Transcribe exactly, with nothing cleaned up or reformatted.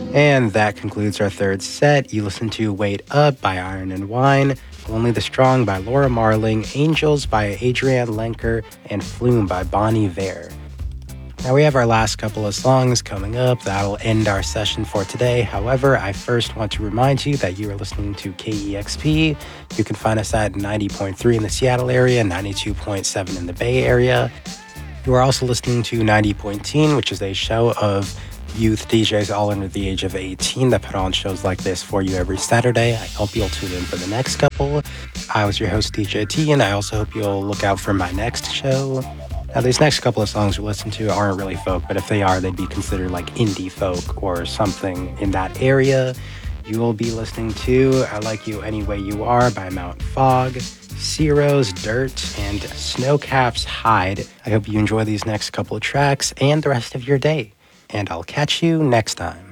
And that concludes our third set. You listened to Wait Up by Iron and Wine, Only the Strong by Laura Marling, Angels by Adrienne Lenker, and Flume by Bon Iver. Now we have our last couple of songs coming up. That'll end our session for today. However, I first want to remind you that you are listening to K E X P. You can find us at ninety point three in the Seattle area, ninety-two point seven in the Bay Area. You are also listening to ninety point one, which is a show of youth D Js all under the age of eighteen that put on shows like this for you every Saturday. I hope you'll tune in for the next couple. I was your host, D J T, and I also hope you'll look out for my next show. Now, these next couple of songs we listen to aren't really folk, but if they are, they'd be considered like indie folk or something in that area. You will be listening to I Like You Any Way You Are by Mount Fog, Ciro's Dirt, and Snowcap's Hide. I hope you enjoy these next couple of tracks and the rest of your day. And I'll catch you next time.